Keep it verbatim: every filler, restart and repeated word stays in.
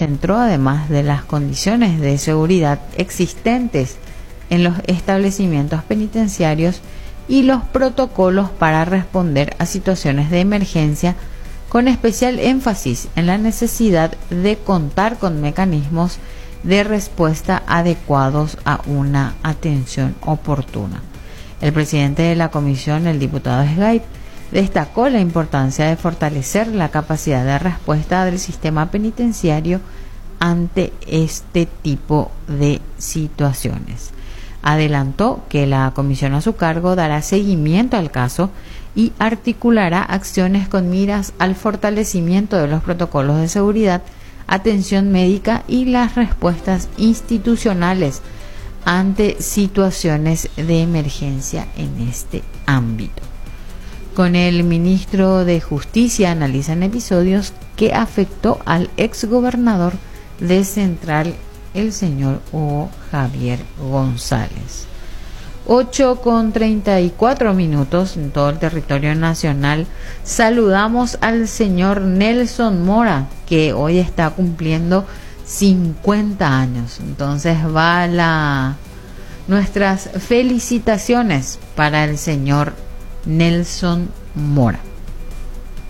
centró además de las condiciones de seguridad existentes en los establecimientos penitenciarios y los protocolos para responder a situaciones de emergencia, con especial énfasis en la necesidad de contar con mecanismos de respuesta adecuados a una atención oportuna. El presidente de la comisión, el diputado Sgait, destacó la importancia de fortalecer la capacidad de respuesta del sistema penitenciario ante este tipo de situaciones. Adelantó que la comisión a su cargo dará seguimiento al caso y articulará acciones con miras al fortalecimiento de los protocolos de seguridad, atención médica y las respuestas institucionales ante situaciones de emergencia en este ámbito. Con el ministro de Justicia analizan episodios que afectó al exgobernador de Central, el señor Hugo Javier González. ocho con treinta y cuatro minutos en todo el territorio nacional. Saludamos al señor Nelson Mora, que hoy está cumpliendo cincuenta años. Entonces va la nuestras felicitaciones para el señor Nelson Mora.